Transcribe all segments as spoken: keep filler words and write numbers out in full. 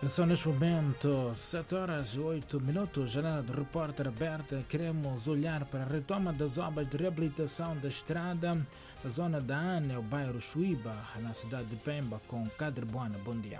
São neste momento sete horas e oito minutos, janela do repórter aberta. Queremos olhar para a retoma das obras de reabilitação da estrada da zona da Ana, o bairro Chuíba, na cidade de Pemba, com Cadre Buana. Bom dia.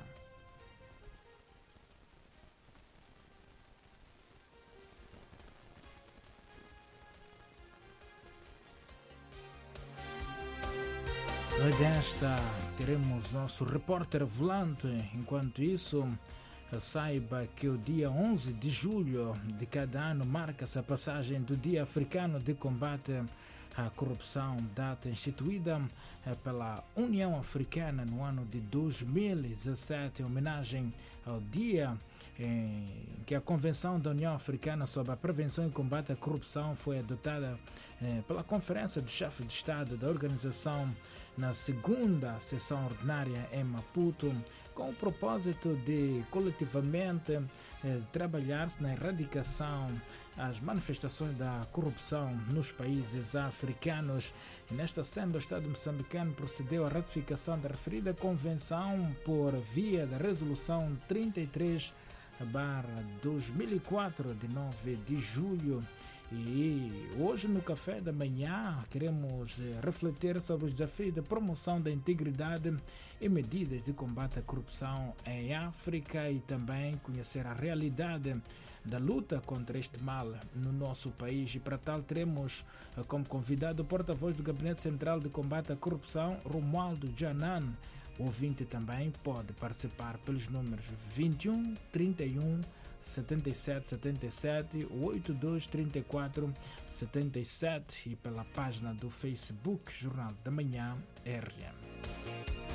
Noite desta teremos nosso repórter volante. Enquanto isso, saiba que o dia onze de julho de cada ano marca-se a passagem do Dia Africano de Combate à Corrupção, data instituída pela União Africana no ano de dois mil e dezessete, em homenagem ao dia em que a Convenção da União Africana sobre a Prevenção e Combate à Corrupção foi adotada pela Conferência do Chefe de Estado da organização na segunda sessão ordinária em Maputo, com o propósito de coletivamente eh, trabalhar-se na erradicação às manifestações da corrupção nos países africanos. E nesta senda, o Estado moçambicano procedeu à ratificação da referida convenção por via da Resolução trinta e três barra dois mil e quatro, de nove de julho. E hoje no café da manhã queremos refletir sobre os desafios da promoção da integridade e medidas de combate à corrupção em África e também conhecer a realidade da luta contra este mal no nosso país. E para tal teremos como convidado o porta-voz do Gabinete Central de Combate à Corrupção, Romualdo Janan. O ouvinte também pode participar pelos números vinte e um, trinta e um, setenta e sete, setenta e sete, oitenta e dois, trinta e quatro, setenta e sete e pela página do Facebook Jornal da Manhã R M.